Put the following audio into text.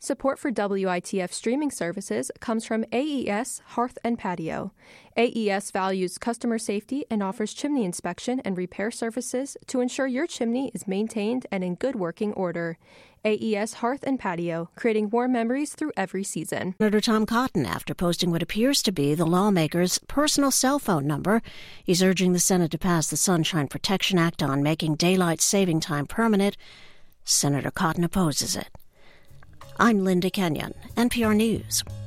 Support for WITF streaming services comes from AES Hearth and Patio. AES values customer safety and offers chimney inspection and repair services to ensure your chimney is maintained and in good working order. AES Hearth and Patio, creating warm memories through every season. Senator Tom Cotton, after posting what appears to be the lawmaker's personal cell phone number, he's urging the Senate to pass the Sunshine Protection Act on making daylight saving time permanent. Senator Cotton opposes it. I'm Linda Kenyon, NPR News.